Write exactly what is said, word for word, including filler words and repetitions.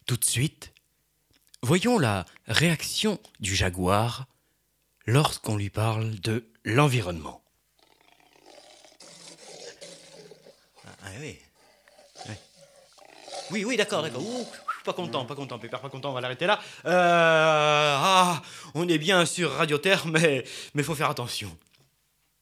Tout de suite, voyons la réaction du jaguar lorsqu'on lui parle de l'environnement. Ah oui. Oui, oui, oui d'accord, d'accord. Ouh, pas content, pas content, Pépère, pas content, on va l'arrêter là. Euh, ah, on est bien sur Radio Terre, mais il faut faire attention.